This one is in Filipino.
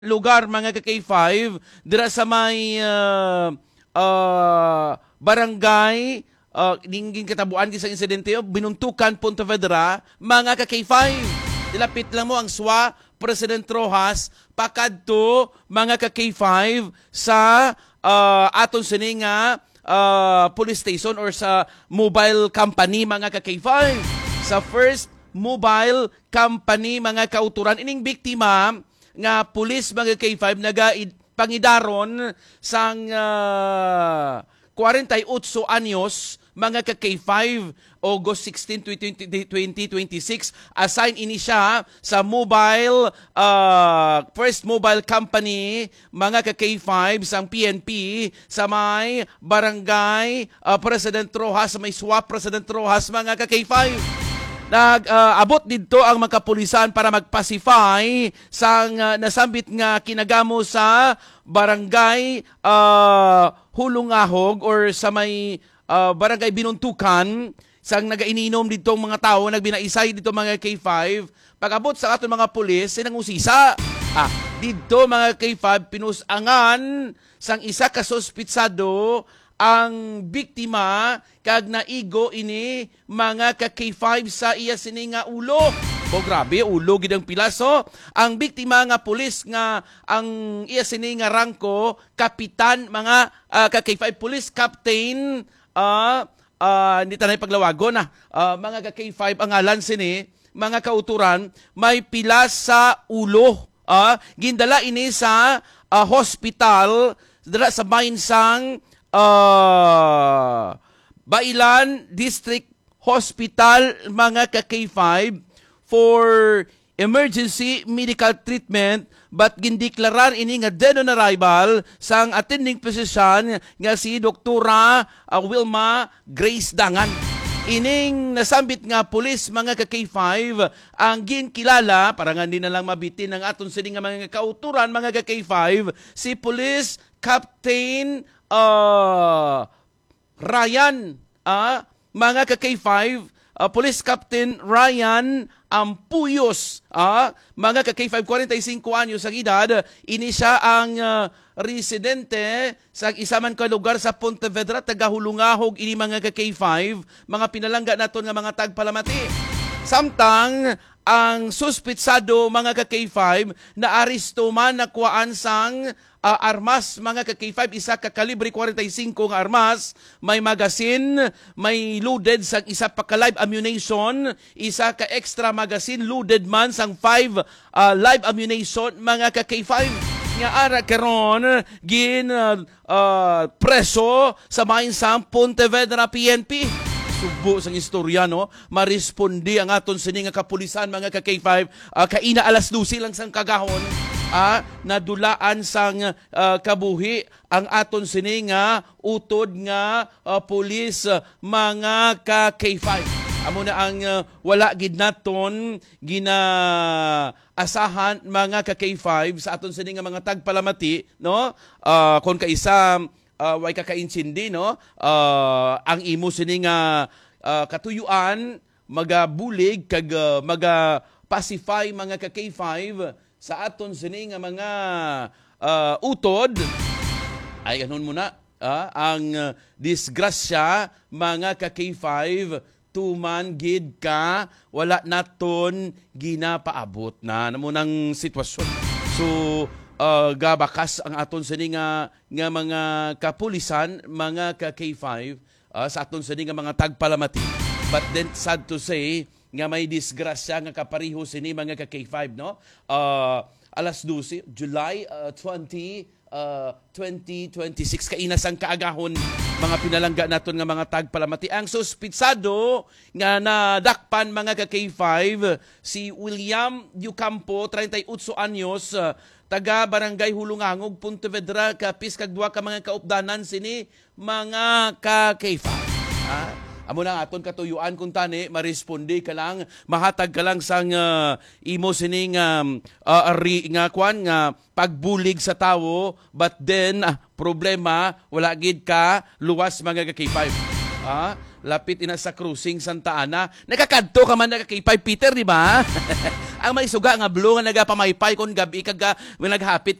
lugar mga ka K5 dira sa may barangay ningging katabuan sa insidente binuntukan Pontevedra mga ka K5 dilapit lang mo ang SWA President Rojas pakadto mga ka K5 sa aton sini nga police station or sa mobile company mga ka K5 sa First Mobile Company mga kauturan ining biktima nga pulis mga K5 pangidaron sang 48 anyos mga ka K5 August 16, 2026 assign ini siya sa mobile First Mobile Company mga ka K5 sang PNP sa may barangay President Rojas sa may SWA President Rojas mga ka K5 nag-abot dito ang mga kapulisan para mag-pacify sang nasambit nga kinagamo sa barangay Hulungahog or sa may barangay Binuntukan sang nagaininom dito mga tao nagbinaisay dito mga K5 pag-abot sa aton mga pulis sinangusisa dito mga K5 pinusangan sang isa ka suspitsado ang biktima kag naigo ini mga ka K5 sa iya sini nga ulo. O grabe, ulo gid ang pilaso. Ang biktima nga pulis nga ang iya sini nga rangko kapitan mga ka K5 police captain hindi tanay paglawagon mga ka K5 ang ngalan sini mga kauturan may pilas sa ulo. Gindala ini sa hospital dala sa Mainsang Bailan District Hospital mga ka K5 for emergency medical treatment but gindeklarar ini nga dead on arrival sang attending physician nga si Doktora Wilma Grace Dangan. Ining nasambit nga pulis mga ka K5 ang ginkilala para nga hindi na lang mabitin ng aton sining nga mga kauturan mga ka K5 si Police Captain Ryan mga ka K5 Police Captain Ryan Ampuyos mga ka K5 45 anyos ang edad ini siya ang residente sa isaman ka lugar sa Pontevedra taga Hulungahog ini mga ka K5 mga pinalangga naton nga mga tagpalamati samtang ang suspitsado mga ka K5 na aresto man nakuhaan sang armas mga ka K5 isa ka kalibre 45 nga armas may magazine may loaded sang isa pa ka live ammunition isa ka extra magazine loaded man sang 5 live ammunition mga ka K5 nga ara karon gin preso sa Mainsang Pontevedra PNP subo sang istorya no marespondi ang aton sini nga kapulisan mga ka K5 kaina alas 12 lang sang kagahon nadulaan sang kabuhi ang aton sini nga utod nga pulis mga ka K5 amo na ang wala gid naton asahan mga ka K5 sa aton sini nga mga tagpalamati no kon kaisa way kakaintindi no ang imo sini nga katuyuan magabulig kag maga-pacify mga ka K5 sa aton sini nga mga utod ay ganon muna ang disgrasya mga ka K5 tuman gid ka wala naton ginapaabot na namunang sitwasyon so gabakas ang aton sini nga mga kapulisan mga ka K5 sa aton sini nga mga tagpalamati but then sad to say nga may disgrasya nga kapariho sini mga ka K5 no alas 12 July 2026 kainas ang kaagahon mga pinalangga naton nga mga tagpalamati ang suspitsado nga nadakpan mga ka K5 si William Yucampo 38 anyos taga barangay Hulungahog Pontevedra kapis kag duha ka mga kaupdanan sini mga ka K5 amo na aton katuyuan kung tani maresponde ka lang mahatag ka lang sang imo sining nga kwan nga pagbulig sa tawo but then problema wala gid ka luwas mga ka K5 lapit ina sa cruising Santa Ana nakakadto ka man na ka K5 Peter di ba ang may suga nga blue nga nagapamaypay kon gabi kaga naghapit